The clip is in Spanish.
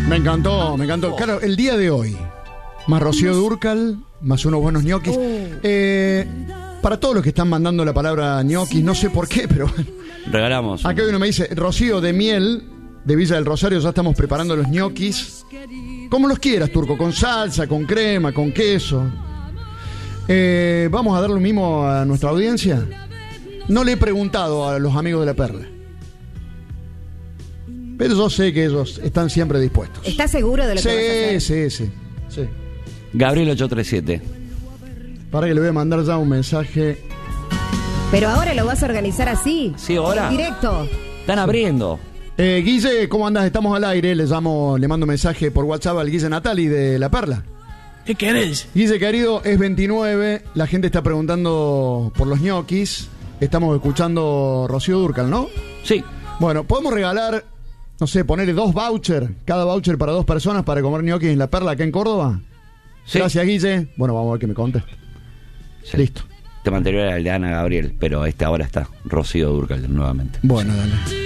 Me encantó, me encantó. Claro, el día de hoy, más Rocío Dúrcal, más unos buenos ñoquis. Para todos los que están mandando la palabra ñoquis, no sé por qué, pero... Regalamos. Acá uno me dice, Rocío de Miel, de Villa del Rosario, ya estamos preparando los ñoquis. Como los quieras, Turco, con salsa, con crema, con queso. Vamos a dar lo mismo a nuestra audiencia. No le he preguntado a los amigos de La Perla, pero yo sé que ellos están siempre dispuestos. ¿Estás seguro de lo que vas a hacer? Sí. Gabriel 837. Para que le voy a mandar ya un mensaje. Pero ahora lo vas a organizar así. Sí, ahora. Directo. Están abriendo. Guille, ¿cómo andás? Estamos al aire. Le mando un mensaje por WhatsApp al Guille Natali de La Perla. ¿Qué querés? Guille, querido, es 29. La gente está preguntando por los ñoquis. Estamos escuchando Rocío Dúrcal, ¿no? Sí. Bueno, podemos regalar, no sé, ponerle 2 vouchers. Cada voucher para 2 personas para comer ñoquis en La Perla, acá en Córdoba. Sí. Gracias, Guille. Bueno, vamos a ver que me conteste. Sí. Listo. Tema anterior era el de Ana Gabriel, pero ahora está Rocío Dúrcal nuevamente. Bueno, dale.